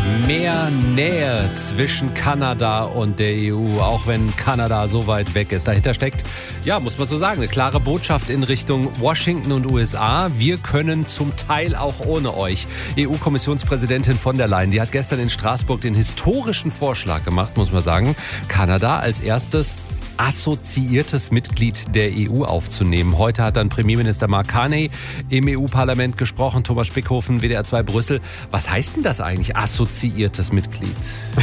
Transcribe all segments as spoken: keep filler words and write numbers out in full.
Mehr Nähe zwischen Kanada und der E U, auch wenn Kanada so weit weg ist. Dahinter steckt, ja, muss man so sagen, eine klare Botschaft in Richtung Washington und U S A. Wir können zum Teil auch ohne euch. E U-Kommissionspräsidentin von der Leyen, die hat gestern in Straßburg den historischen Vorschlag gemacht, muss man sagen, Kanada als erstes assoziiertes Mitglied der E U aufzunehmen. Heute hat dann Premierminister Mark Carney im E U-Parlament gesprochen. Thomas Spickhofen, W D R zwei Brüssel. Was heißt denn das eigentlich, assoziiertes Mitglied?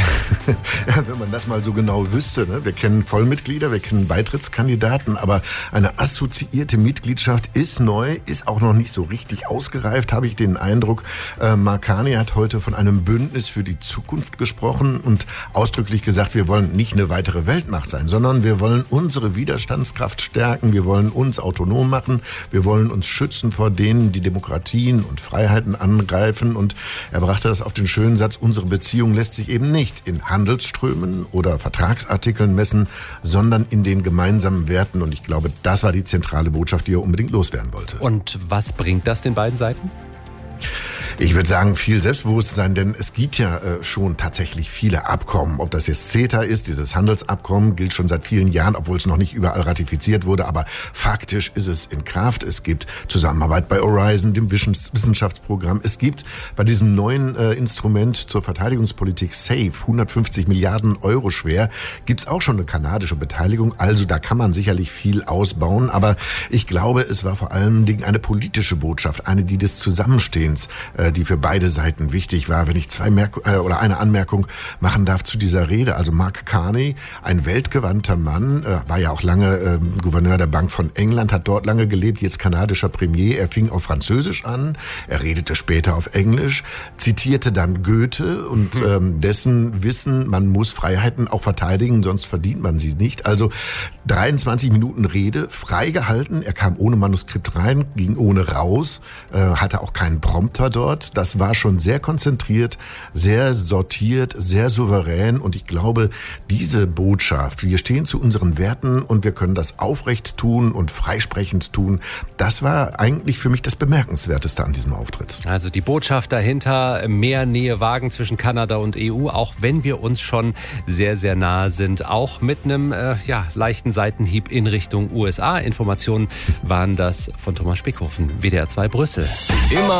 Ja, wenn man das mal so genau wüsste, ne? Wir kennen Vollmitglieder, wir kennen Beitrittskandidaten, aber eine assoziierte Mitgliedschaft ist neu, ist auch noch nicht so richtig ausgereift, habe ich den Eindruck. Äh, Mark Carney hat heute von einem Bündnis für die Zukunft gesprochen und ausdrücklich gesagt, wir wollen nicht eine weitere Weltmacht sein, sondern wir wollen unsere Widerstandskraft stärken, wir wollen uns autonom machen, wir wollen uns schützen vor denen, die Demokratien und Freiheiten angreifen. Und er brachte das auf den schönen Satz, unsere Beziehung lässt sich eben nicht in Handelsströmen oder Vertragsartikeln messen, sondern in den gemeinsamen Werten. Und ich glaube, das war die zentrale Botschaft, die er unbedingt loswerden wollte. Und was bringt das den beiden Seiten? Ich würde sagen, viel Selbstbewusstsein, denn es gibt ja äh, schon tatsächlich viele Abkommen. Ob das jetzt CETA ist, dieses Handelsabkommen, gilt schon seit vielen Jahren, obwohl es noch nicht überall ratifiziert wurde. Aber faktisch ist es in Kraft. Es gibt Zusammenarbeit bei Horizon, dem Wissenschaftsprogramm. Es gibt bei diesem neuen äh, Instrument zur Verteidigungspolitik SAFE, hundertfünfzig Milliarden Euro schwer, gibt es auch schon eine kanadische Beteiligung. Also da kann man sicherlich viel ausbauen. Aber ich glaube, es war vor allen Dingen eine politische Botschaft, eine, die des Zusammenstehens, äh, die für beide Seiten wichtig war. Wenn ich zwei Merk- äh, oder eine Anmerkung machen darf zu dieser Rede. Also Mark Carney, ein weltgewandter Mann, äh, war ja auch lange äh, Gouverneur der Bank von England, hat dort lange gelebt, jetzt kanadischer Premier. Er fing auf Französisch an, er redete später auf Englisch, zitierte dann Goethe und ähm, dessen Wissen, man muss Freiheiten auch verteidigen, sonst verdient man sie nicht. Also dreiundzwanzig Minuten Rede, frei gehalten. Er kam ohne Manuskript rein, ging ohne raus, äh, hatte auch keinen Prompter dort. Das war schon sehr konzentriert, sehr sortiert, sehr souverän. Und ich glaube, diese Botschaft, wir stehen zu unseren Werten und wir können das aufrecht tun und freisprechend tun, das war eigentlich für mich das Bemerkenswerteste an diesem Auftritt. Also die Botschaft dahinter, mehr Nähe wagen zwischen Kanada und E U, auch wenn wir uns schon sehr, sehr nahe sind. Auch mit einem äh, ja, leichten Seitenhieb in Richtung U S A. Informationen waren das von Thomas Spickhofen, W D R zwei Brüssel. Immer